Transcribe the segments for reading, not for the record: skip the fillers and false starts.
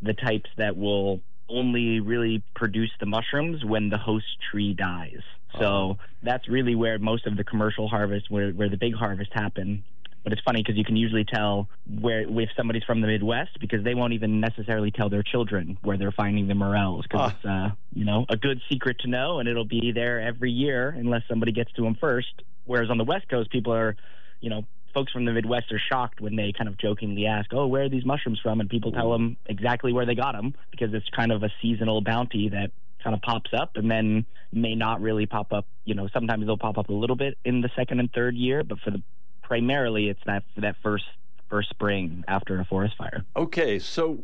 the types that will only really produce the mushrooms when the host tree dies. So that's really where most of the commercial harvest, where the big harvests happen. But it's funny because you can usually tell if somebody's from the Midwest, because they won't even necessarily tell their children where they're finding the morels, because it's a good secret to know, and it'll be there every year unless somebody gets to them first. Whereas on the West Coast, people are, folks from the Midwest are shocked when they kind of jokingly ask, "Oh, where are these mushrooms from?" And people tell them exactly where they got them, because it's kind of a seasonal bounty that kind of pops up and then may not really pop up. Sometimes they'll pop up a little bit in the second and third year, but primarily it's that first spring after a forest fire. Okay, so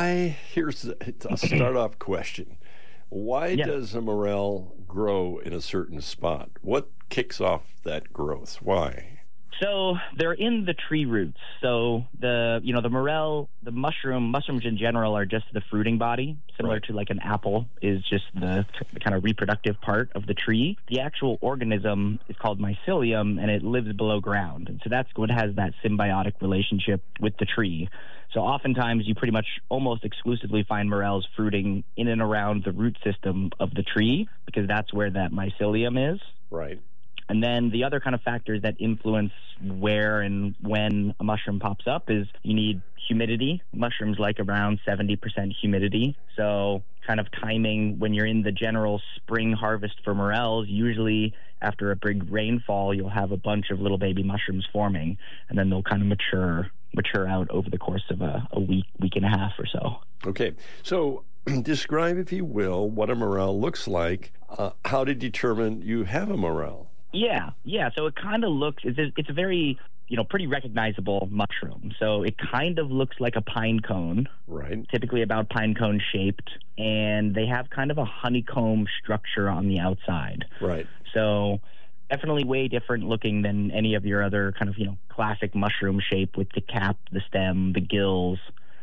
here's a start-off question. Why does a morel grow in a certain spot? What kicks off that growth? Why? So they're in the tree roots. So the morel, the mushrooms in general are just the fruiting body, similar to like an apple is just the kind of reproductive part of the tree. The actual organism is called mycelium, and it lives below ground. And so that's what has that symbiotic relationship with the tree. So oftentimes you pretty much almost exclusively find morels fruiting in and around the root system of the tree, because that's where that mycelium is. Right. And then the other kind of factors that influence where and when a mushroom pops up is you need humidity. Mushrooms like around 70% humidity. So kind of timing when you're in the general spring harvest for morels, usually after a big rainfall, you'll have a bunch of little baby mushrooms forming, and then they'll kind of mature out over the course of a week and a half or so. Okay. So describe, if you will, what a morel looks like. How to determine you have a morel? Yeah. So it kind of looks, it's a very, pretty recognizable mushroom. So it kind of looks like a pine cone. Right. Typically about pine cone shaped. And they have kind of a honeycomb structure on the outside. Right. So definitely way different looking than any of your other kind of, classic mushroom shape with the cap, the stem, the gills.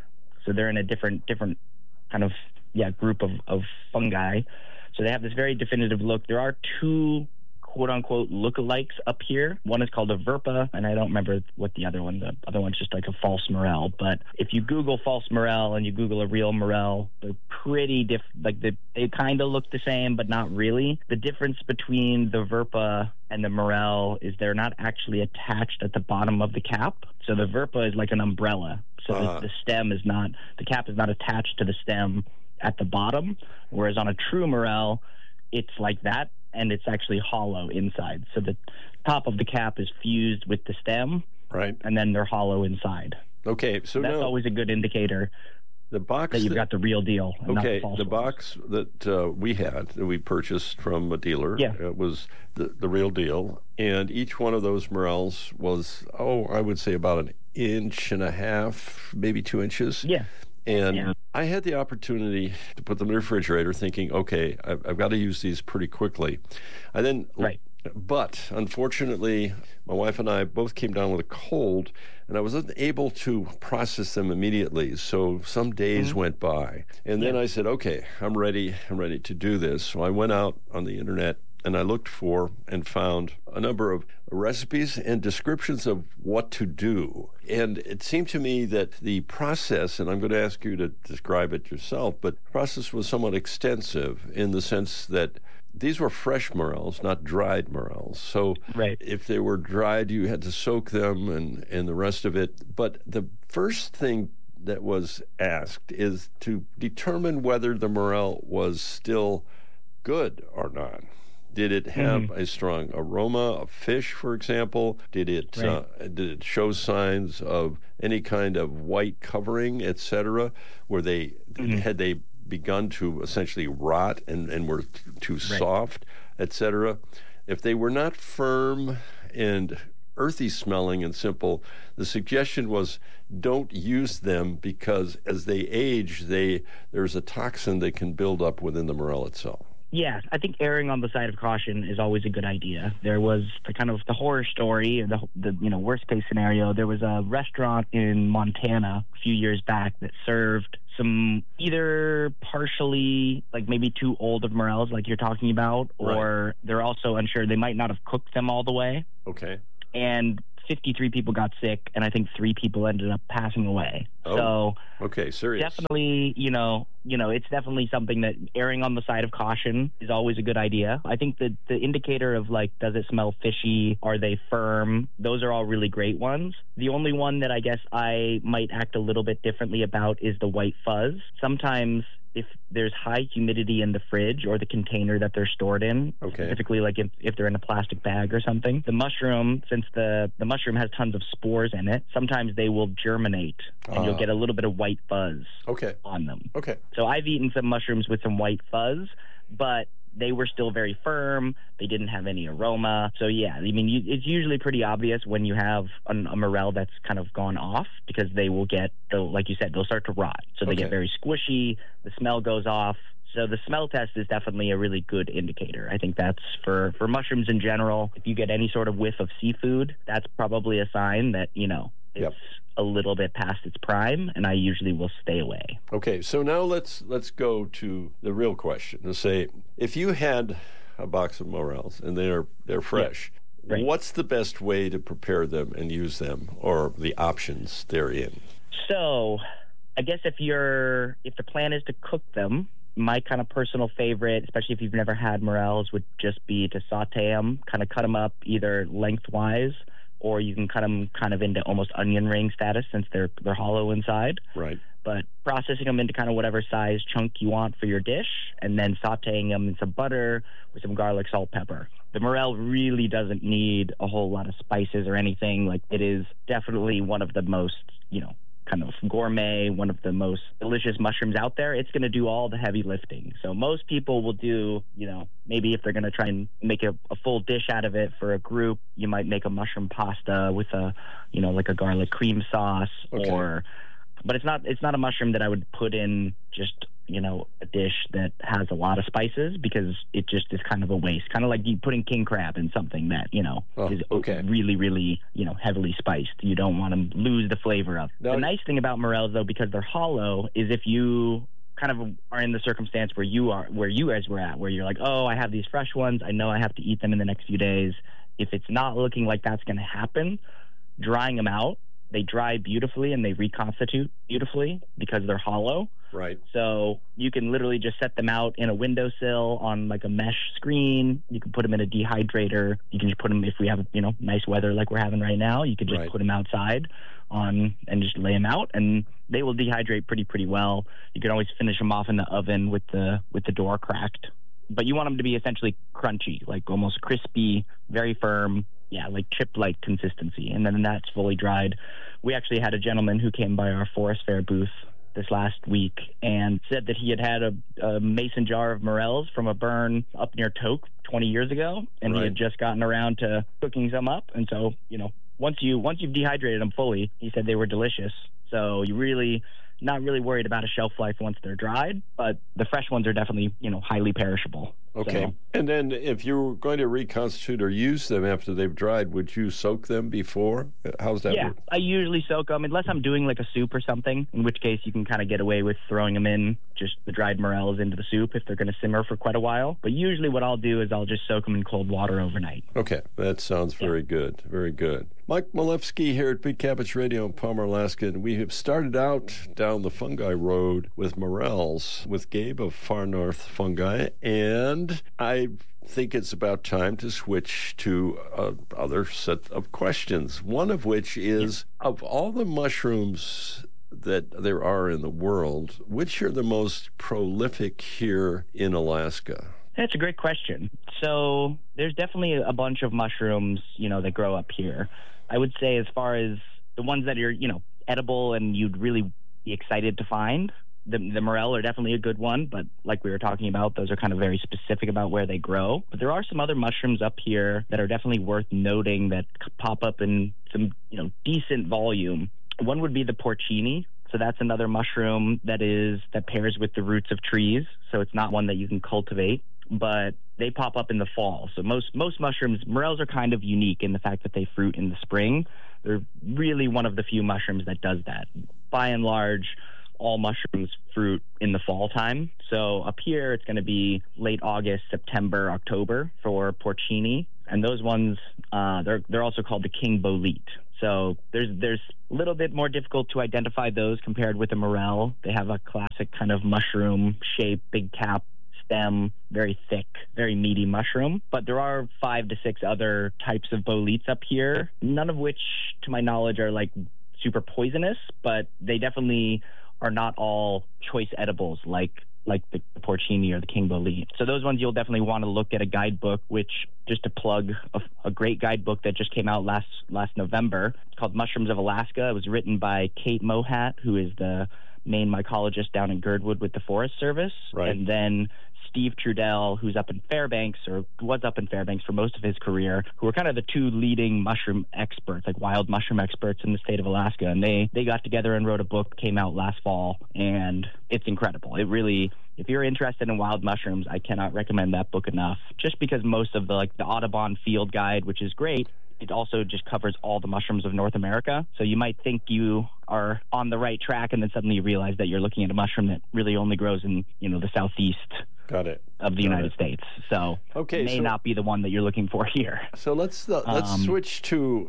So they're in a different kind of, group of fungi. So they have this very definitive look. There are two quote-unquote lookalikes up here. One is called a verpa, and I don't remember what the other one's just like a false morel. But if you Google false morel and you Google a real morel, they're pretty different. Like they kind of look the same, but not really. The difference between the verpa and the morel is they're not actually attached at the bottom of the cap. So the verpa is like an umbrella. So the cap is not attached to the stem at the bottom, whereas on a true morel, it's like that, and it's actually hollow inside. So the top of the cap is fused with the stem, right, and then they're hollow inside. Okay, so that's always a good indicator. The box that you've got the real deal. And not the false ones. Box that we purchased from a dealer, it was the real deal, and each one of those morels was I would say about 1.5 inches, maybe 2 inches. Yeah. And I had the opportunity to put them in the refrigerator thinking, okay, I've got to use these pretty quickly. But unfortunately, my wife and I both came down with a cold, and I wasn't able to process them immediately. So some days went by. And then I said, okay, I'm ready to do this. So I went out on the internet and I looked for and found a number of recipes and descriptions of what to do. And it seemed to me that the process, and I'm going to ask you to describe it yourself, but the process was somewhat extensive in the sense that these were fresh morels, not dried morels. So if they were dried, you had to soak them and the rest of it. But the first thing that was asked is to determine whether the morel was still good or not. Did it have a strong aroma of fish, for example? Did it show signs of any kind of white covering, etc.? Had they begun to essentially rot and were too soft, etc.? If they were not firm and earthy smelling and simple, the suggestion was don't use them because as they age, there's a toxin that can build up within the morel itself. Yeah, I think erring on the side of caution is always a good idea. There was the horror story, the worst case scenario. There was a restaurant in Montana a few years back that served some either partially, like maybe too old of morels, like you're talking about, or they're also unsure. They might not have cooked them all the way. Okay. And 53 people got sick, and I think 3 people ended up passing away. Oh, so okay, serious. definitely, it's definitely something that erring on the side of caution is always a good idea. I think that the indicator of like, does it smell fishy? Are they firm? Those are all really great ones. The only one that I guess I might act a little bit differently about is the white fuzz. Sometimes if there's high humidity in the fridge or the container that they're stored in, specifically like if they're in a plastic bag or something, the mushroom, since the mushroom has tons of spores in it, sometimes they will germinate and you'll get a little bit of white fuzz on them. Okay. So I've eaten some mushrooms with some white fuzz, but they were still very firm. They didn't have any aroma. So, yeah, I mean, it's usually pretty obvious when you have a morel that's kind of gone off because they will like you said, they'll start to rot. So they get very squishy. The smell goes off. So the smell test is definitely a really good indicator. I think that's for mushrooms in general. If you get any sort of whiff of seafood, that's probably a sign that, it's a little bit past its prime, and I usually will stay away. Okay, so now let's go to the real question. Let's say, if you had a box of morels and they're fresh, what's the best way to prepare them and use them, or the options therein? So, I guess if the plan is to cook them, my kind of personal favorite, especially if you've never had morels, would just be to saute them, kind of cut them up either lengthwise, or you can cut them kind of into almost onion ring status since they're hollow inside. Right. But processing them into kind of whatever size chunk you want for your dish, and then sauteing them in some butter with some garlic, salt, pepper. The morel really doesn't need a whole lot of spices or anything. Like, it is definitely one of the most, kind of gourmet, one of the most delicious mushrooms out there. It's going to do all the heavy lifting. So most people will do, maybe if they're going to try and make a full dish out of it for a group, you might make a mushroom pasta with like a garlic cream sauce but it's not a mushroom that I would put in just, a dish that has a lot of spices, because it just is kind of a waste. Kind of like you putting king crab in something that, is really, really, heavily spiced. You don't want to lose the flavor of. The nice thing about morels, though, because they're hollow, is if you kind of are in the circumstance where you guys were at, where you're like, oh, I have these fresh ones, I know I have to eat them in the next few days. If it's not looking like that's going to happen, drying them out, they dry beautifully and they reconstitute beautifully because they're hollow. Right. So you can literally just set them out in a windowsill on like a mesh screen. You can put them in a dehydrator. You can just put them, if we have, nice weather like we're having right now, you could just put them outside and just lay them out, and they will dehydrate pretty well. You can always finish them off in the oven with the door cracked. But you want them to be essentially crunchy, like almost crispy, very firm. Yeah, like chip-like consistency. And then that's fully dried. We actually had a gentleman who came by our Forest Fair booth this last week and said that he had a mason jar of morels from a burn up near Tok 20 years ago, and he had just gotten around to cooking some up. And so, once you've dehydrated them fully, he said they were delicious. So you really not really worried about a shelf life once they're dried, but the fresh ones are definitely, highly perishable. Okay. So, and then if you were going to reconstitute or use them after they've dried, would you soak them before? How's that work? I usually soak them, unless I'm doing like a soup or something, in which case you can kind of get away with throwing them in, just the dried morels into the soup if they're going to simmer for quite a while. But usually what I'll do is I'll just soak them in cold water overnight. Okay. That sounds very good. Very good. Mike Malefsky here at Big Cabbage Radio in Palmer, Alaska, and we have started out down the fungi road with morels with Gabe of Far North Fungi, and I think it's about time to switch to another set of questions, one of which is, of all the mushrooms that there are in the world, which are the most prolific here in Alaska? That's a great question. So there's definitely a bunch of mushrooms, that grow up here. I would say as far as the ones that are, edible and you'd really be excited to find, the morel are definitely a good one, but like we were talking about, those are kind of very specific about where they grow. But there are some other mushrooms up here that are definitely worth noting that pop up in some, decent volume. One would be the porcini. So that's another mushroom that pairs with the roots of trees. So it's not one that you can cultivate, but they pop up in the fall. So most mushrooms, morels are kind of unique in the fact that they fruit in the spring. They're really one of the few mushrooms that does that. By and large, all mushrooms fruit in the fall time. So up here, it's going to be late August, September, October for porcini. And those ones, they're also called the king bolete. So there's a little bit more difficult to identify those compared with a morel. They have a classic kind of mushroom shape, big cap, stem, very thick, very meaty mushroom. But there are 5 to 6 other types of boletes up here, none of which, to my knowledge, are like super poisonous, but they definitely are not all choice edibles like the porcini or the king bolete. So those ones you'll definitely want to look at a guidebook, which, just to plug a great guidebook that just came out last November. It's called Mushrooms of Alaska. It was written by Kate Mohat, who is the main mycologist down in Girdwood with the Forest Service. Right. And then Steve Trudell, who's up in Fairbanks, or was up in Fairbanks for most of his career, who are kind of the 2 leading mushroom experts, like wild mushroom experts in the state of Alaska. And they got together and wrote a book, came out last fall, and it's incredible. It really, if you're interested in wild mushrooms, I cannot recommend that book enough, just because most of the Audubon Field Guide, which is great, it also just covers all the mushrooms of North America. So you might think you are on the right track, and then suddenly you realize that you're looking at a mushroom that really only grows in, the southeast of the United States. So may not be the one that you're looking for here. So let's switch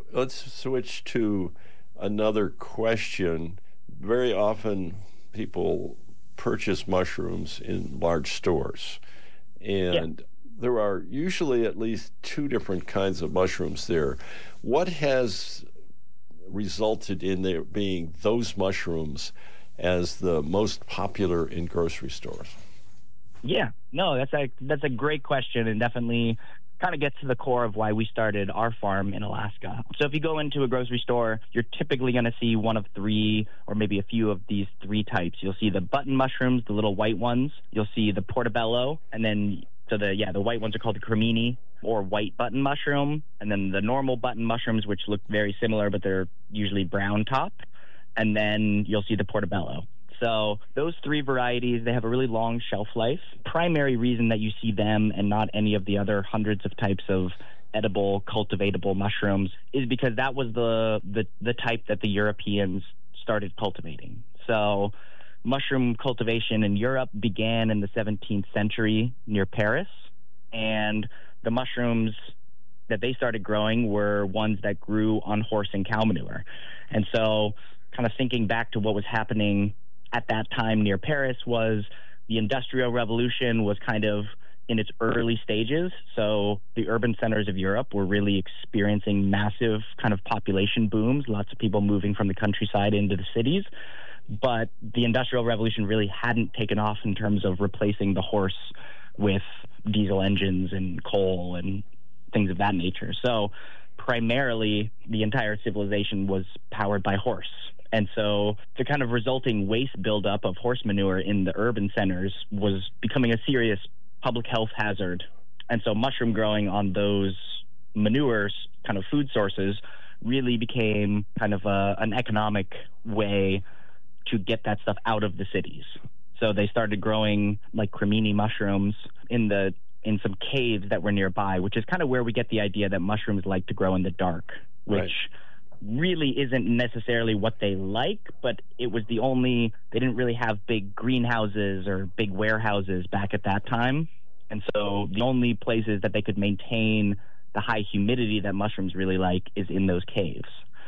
to another question. Very often people purchase mushrooms in large stores, and there are usually at least 2 different kinds of mushrooms there. What has resulted in there being those mushrooms as the most popular in grocery stores? Yeah, no, that's a great question, and definitely kind of gets to the core of why we started our farm in Alaska. So if you go into a grocery store, you're typically going to see one of 3 or maybe a few of these 3 types. You'll see the button mushrooms, the little white ones. You'll see the portobello, and then the white ones are called the cremini or white button mushroom, and then the normal button mushrooms, which look very similar, but they're usually brown top, and then you'll see the portobello. So those 3 varieties, they have a really long shelf life. Primary reason that you see them and not any of the other hundreds of types of edible, cultivatable mushrooms is because that was the type that the Europeans started cultivating. So mushroom cultivation in Europe began in the 17th century near Paris, and the mushrooms that they started growing were ones that grew on horse and cow manure. And so kind of thinking back to what was happening at that time near Paris was the Industrial Revolution was kind of in its early stages. So the urban centers of Europe were really experiencing massive kind of population booms, lots of people moving from the countryside into the cities. But the Industrial Revolution really hadn't taken off in terms of replacing the horse with diesel engines and coal and things of that nature. So primarily, the entire civilization was powered by horse. And so the kind of resulting waste buildup of horse manure in the urban centers was becoming a serious public health hazard. And so mushroom growing on those manures, kind of food sources, really became kind of an economic way to get that stuff out of the cities. So they started growing like cremini mushrooms in some caves that were nearby, which is kind of where we get the idea that mushrooms like to grow in the dark, which really isn't necessarily what they like, but it was they didn't really have big greenhouses or big warehouses back at that time. And so the only places that they could maintain the high humidity that mushrooms really like is in those caves.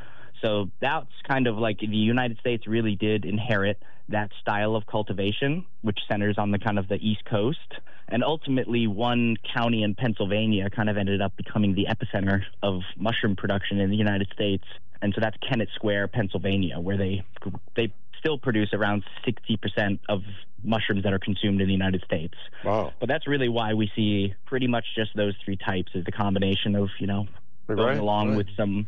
So that's kind of like the United States really did inherit that style of cultivation, which centers on the kind of the East Coast. And ultimately, one county in Pennsylvania kind of ended up becoming the epicenter of mushroom production in the United States. And so that's Kennett Square, Pennsylvania, where they still produce around 60% of mushrooms that are consumed in the United States. Wow. But that's really why we see pretty much just those 3 types, is the combination of, going along with some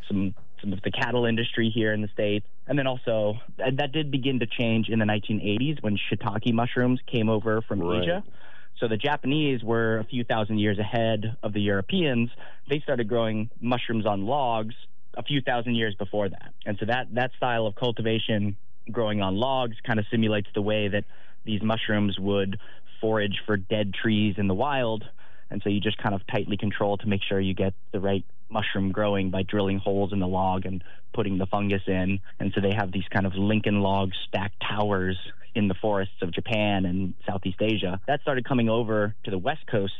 of the cattle industry here in the States. And then also that did begin to change in the 1980s when shiitake mushrooms came over from Asia. So the Japanese were a few thousand years ahead of the Europeans. They started growing mushrooms on logs a few thousand years before that. And so that style of cultivation, growing on logs, kind of simulates the way that these mushrooms would forage for dead trees in the wild. And so you just kind of tightly control to make sure you get the right mushroom growing by drilling holes in the log and putting the fungus in. And so they have these kind of Lincoln log stacked towers in the forests of Japan and Southeast Asia. That started coming over to the west coast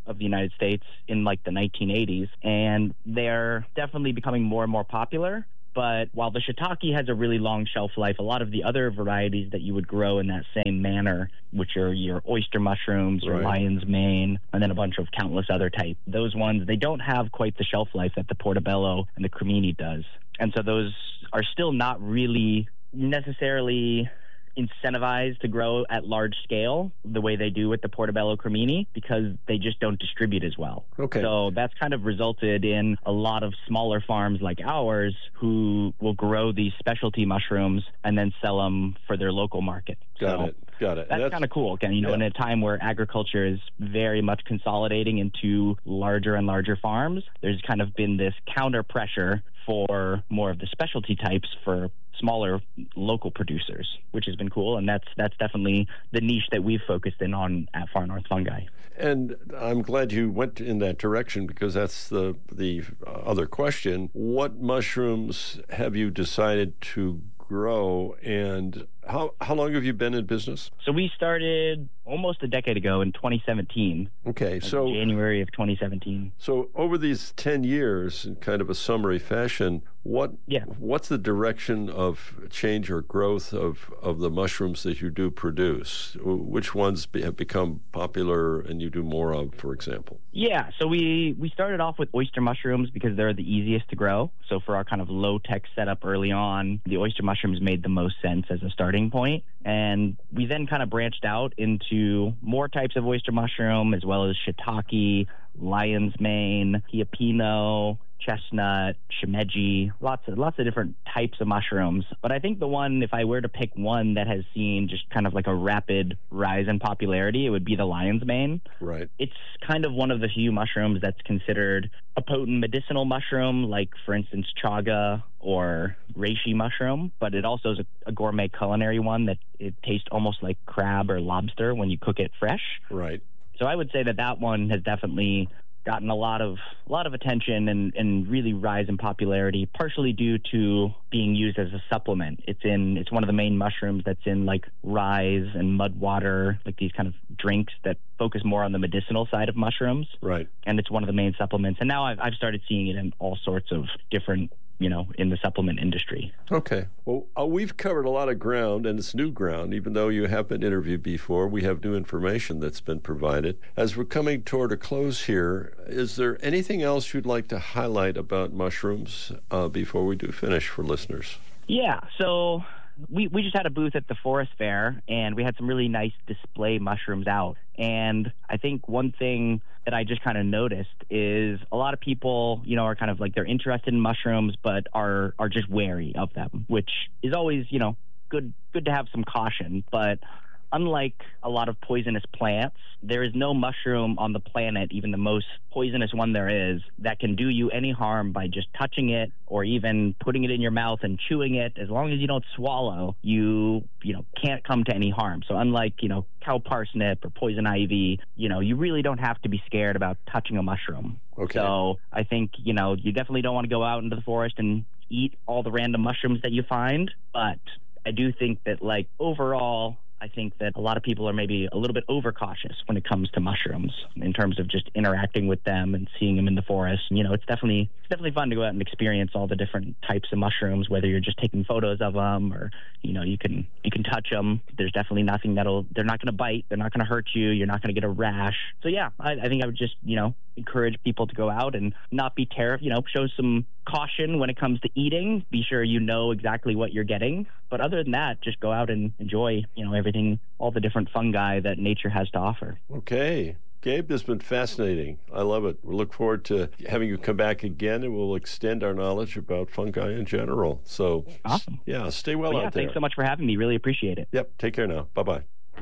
of the United States in like the 1980s, and they're definitely becoming more and more popular. But while the shiitake has a really long shelf life, a lot of the other varieties that you would grow in that same manner, which are your oyster mushrooms, your lion's mane, and then a bunch of countless other types, those ones, they don't have quite the shelf life that the portobello and the cremini does. And so those are still not really necessarily incentivized to grow at large scale the way they do with the portobello cremini, because they just don't distribute as well. Okay. So that's kind of resulted in a lot of smaller farms like ours who will grow these specialty mushrooms and then sell them for their local market. Got it. That's kind of cool. Again, in a time where agriculture is very much consolidating into larger and larger farms, there's kind of been this counter pressure for more of the specialty types for smaller local producers, which has been cool. And that's definitely the niche that we've focused in on at Far North Fungi. And I'm glad you went in that direction, because that's the other question. What mushrooms have you decided to grow, and how long have you been in business? So we started almost a decade ago in 2017. Okay, so January of 2017. So over these 10 years, in kind of a summary fashion, what's the direction of change or growth of the mushrooms that you do produce? Which ones have become popular and you do more of, for example? Yeah, so we started off with oyster mushrooms because they're the easiest to grow. So for our kind of low-tech setup early on, the oyster mushrooms made the most sense as a starting point. And we then kind of branched out into more types of oyster mushroom, as well as shiitake, lion's mane, hiapino, chestnut, shimeji, lots of different types of mushrooms. But I think the one, if I were to pick one that has seen just kind of like a rapid rise in popularity, it would be the lion's mane. Right. It's kind of one of the few mushrooms that's considered a potent medicinal mushroom, like, for instance, chaga or reishi mushroom, but it also is a gourmet culinary one that it tastes almost like crab or lobster when you cook it fresh. Right. So I would say that one has definitely gotten a lot of attention and really rise in popularity, partially due to being used as a supplement. It's one of the main mushrooms that's in like Rise and Mud Water, like these kind of drinks that focus more on the medicinal side of mushrooms. Right. And it's one of the main supplements. And now I've started seeing it in all sorts of different, in the supplement industry. Okay. Well, we've covered a lot of ground, and it's new ground. Even though you have been interviewed before, we have new information that's been provided. As we're coming toward a close here, is there anything else you'd like to highlight about mushrooms before we do finish for listeners? Yeah. So we just had a booth at the Forest Fair, and we had some really nice display mushrooms out. And I think one thing that I just kind of noticed is a lot of people, are kind of like they're interested in mushrooms, but are just wary of them, which is always, good to have some caution. But unlike a lot of poisonous plants, there is no mushroom on the planet, even the most poisonous one there is, that can do you any harm by just touching it or even putting it in your mouth and chewing it. As long as you don't swallow, you can't come to any harm. So unlike, cow parsnip or poison ivy, you really don't have to be scared about touching a mushroom. Okay. So I think, you definitely don't want to go out into the forest and eat all the random mushrooms that you find. But I do think that, overall, I think that a lot of people are maybe a little bit overcautious when it comes to mushrooms in terms of just interacting with them and seeing them in the forest. It's definitely fun to go out and experience all the different types of mushrooms, whether you're just taking photos of them or, you can touch them. There's definitely nothing they're not going to bite. They're not going to hurt you. You're not going to get a rash. So yeah, I think I would just, encourage people to go out and not be terrified, show some caution when it comes to eating. Be sure you know exactly what you're getting. But other than that, just go out and enjoy, everything, all the different fungi that nature has to offer. Okay. Gabe, this has been fascinating. I love it. We look forward to having you come back again, and we'll extend our knowledge about fungi in general. So, awesome. Yeah, stay well out there. Thanks so much for having me. Really appreciate it. Yep. Take care now. Bye-bye.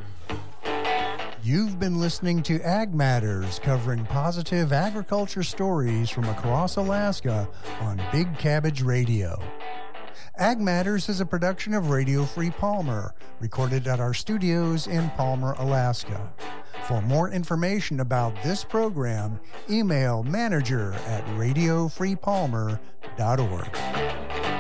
You've been listening to Ag Matters, covering positive agriculture stories from across Alaska on Big Cabbage Radio. Ag Matters is a production of Radio Free Palmer, recorded at our studios in Palmer, Alaska. For more information about this program, email manager@radiofreepalmer.org.